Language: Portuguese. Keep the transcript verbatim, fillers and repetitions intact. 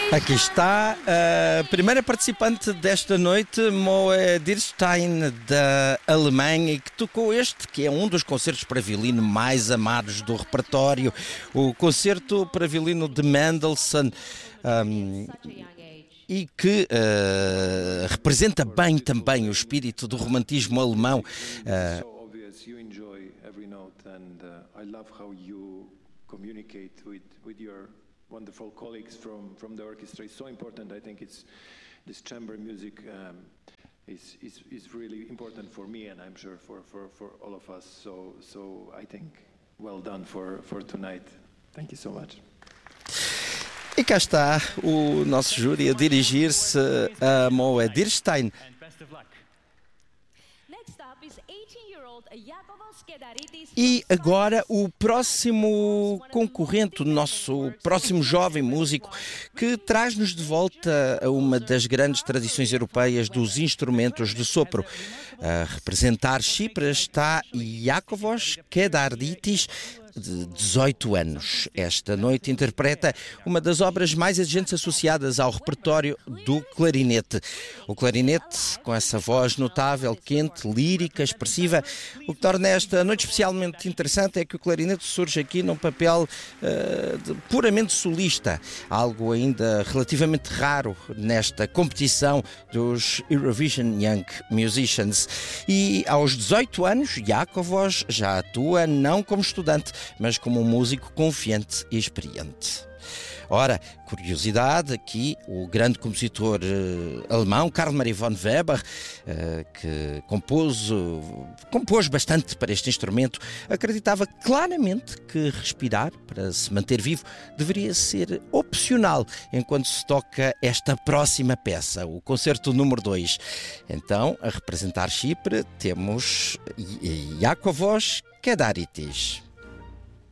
Aqui está a primeira participante desta noite, Moe Dierstein, da Alemanha, e que tocou este, que é um dos concertos para violino mais amados do repertório, o concerto para violino de Mendelssohn, um, e que uh, representa bem também o espírito do romantismo alemão. Uh, wonderful colleagues from from the orchestra is so important. I think it's this chamber music um, is, is is really important for me, and I'm sure for, for, for all of us. So so I think well done for, for tonight. Thank you so much. E cá está o nosso júri a dirigir-se a Moe Dierstein. E agora o próximo concorrente, o nosso próximo jovem músico, que traz-nos de volta a uma das grandes tradições europeias dos instrumentos de sopro. A representar Chipre está Iákovos Kedarditis, de dezoito anos. Esta noite interpreta uma das obras mais exigentes associadas ao repertório do clarinete. O clarinete, com essa voz notável, quente, lírica, expressiva. O que torna esta noite especialmente interessante é que o clarinete surge aqui num papel uh, de, puramente solista, algo ainda relativamente raro nesta competição dos Eurovision Young Musicians. E aos dezoito anos, Iákovos já atua não como estudante, mas como um músico confiante e experiente. Ora, curiosidade, aqui o grande compositor uh, alemão, Karl Maria von Weber, uh, que compôs, uh, compôs bastante para este instrumento, acreditava claramente que respirar, para se manter vivo, deveria ser opcional enquanto se toca esta próxima peça, o concerto número dois. Então, a representar Chipre, temos Iákovos Kedarditis.